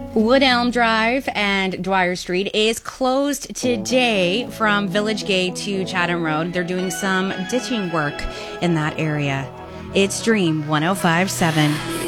Wood Elm Drive and Dwyer Street is closed today from Village Gate to Chatham Road. They're doing some ditching work in that area. It's Dream 105.7.